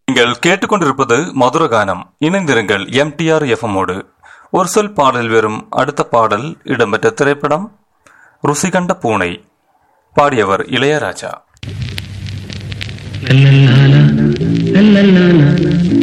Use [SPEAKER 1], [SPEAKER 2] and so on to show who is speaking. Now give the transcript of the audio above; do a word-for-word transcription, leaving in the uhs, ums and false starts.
[SPEAKER 1] நீங்கள் கேட்டுக்கொண்டிருப்பது மதுரகானம். இணைந்திருங்கள் எம்டிஆர் எஃப்எம்மோடு. ஒரு சொல் பாடல் வெறும் அடுத்த பாடல் இடம்பெற்ற திரைப்படம் ருசிகண்ட பூனை. பாடியவர் இளையராஜா.